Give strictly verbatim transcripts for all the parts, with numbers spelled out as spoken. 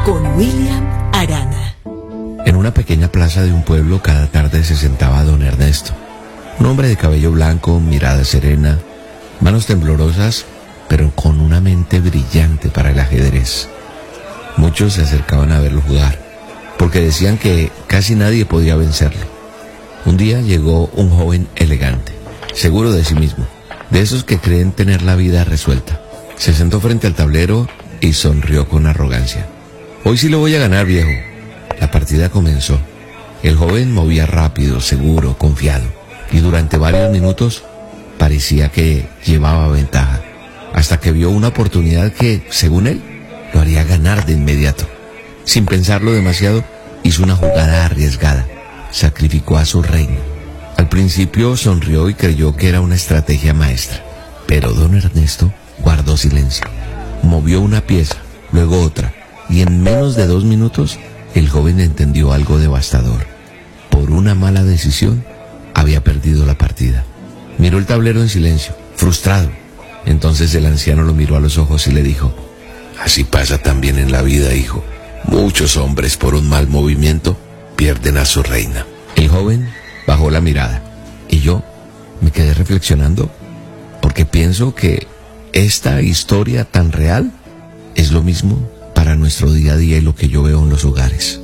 con William Arana. En una pequeña plaza de un pueblo cada tarde se sentaba don Ernesto, un hombre de cabello blanco, mirada serena, manos temblorosas, pero con una mente brillante para el ajedrez. Muchos se acercaban a verlo jugar, porque decían que casi nadie podía vencerlo. Un día llegó un joven elegante, seguro de sí mismo, de esos que creen tener la vida resuelta. Se sentó frente al tablero y sonrió con arrogancia. «Hoy sí lo voy a ganar, viejo». La partida comenzó. El joven movía rápido, seguro, confiado, y durante varios minutos parecía que llevaba ventaja, hasta que vio una oportunidad que, según él, lo haría ganar de inmediato. Sin pensarlo demasiado, hizo una jugada arriesgada. Sacrificó a su reina. Al principio sonrió y creyó que era una estrategia maestra, pero don Ernesto guardó silencio. Movió una pieza, luego otra, y en menos de dos minutos el joven entendió algo devastador. Por una mala decisión, había perdido la partida. Miró el tablero en silencio, frustrado. Entonces el anciano lo miró a los ojos y le dijo: «Así pasa también en la vida, hijo. Muchos hombres por un mal movimiento pierden a su reina». El joven bajó la mirada y yo me quedé reflexionando, porque pienso que esta historia tan real es lo mismo para nuestro día a día y lo que yo veo en los hogares.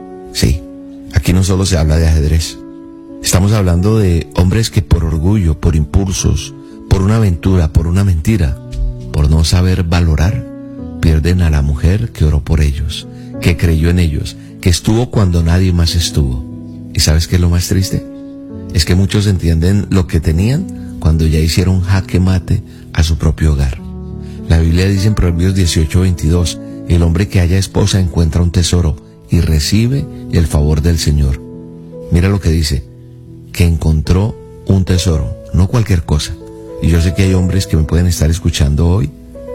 Sí, aquí no solo se habla de ajedrez. Estamos hablando de hombres que por orgullo, por impulsos, por una aventura, por una mentira, por no saber valorar, pierden a la mujer que oró por ellos, que creyó en ellos, que estuvo cuando nadie más estuvo. ¿Y sabes qué es lo más triste? Es que muchos entienden lo que tenían cuando ya hicieron jaque mate a su propio hogar. La Biblia dice en Proverbios dieciocho veintidós, el hombre que haya esposa encuentra un tesoro y recibe el favor del Señor. Mira lo que dice, que encontró un tesoro, no cualquier cosa. Y yo sé que hay hombres que me pueden estar escuchando hoy,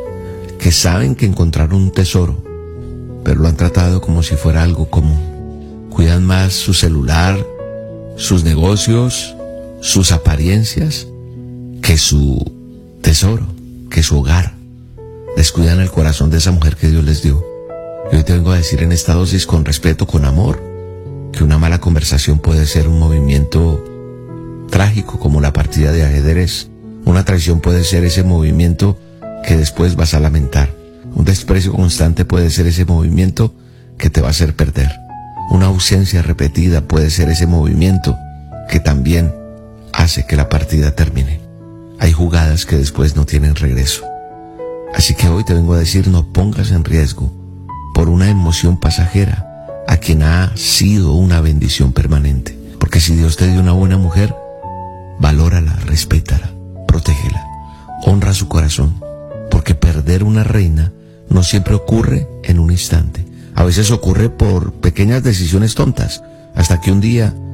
que saben que encontraron un tesoro, pero lo han tratado como si fuera algo común. Cuidan más su celular, sus negocios, sus apariencias, que su tesoro, que su hogar. Descuidan el corazón de esa mujer que Dios les dio. Y hoy te vengo a decir en esta dosis, con respeto, con amor, que una mala conversación puede ser un movimiento trágico como la partida de ajedrez. Una traición puede ser ese movimiento que después vas a lamentar. Un desprecio constante puede ser ese movimiento que te va a hacer perder. Una ausencia repetida puede ser ese movimiento que también hace que la partida termine. Hay jugadas que después no tienen regreso. Así que hoy te vengo a decir, no pongas en riesgo por una emoción pasajera a quien ha sido una bendición permanente. Porque si Dios te dio una buena mujer, valórala, respétala, protégela, honra su corazón. Porque perder una reina no siempre ocurre en un instante. A veces ocurre por pequeñas decisiones tontas, hasta que un día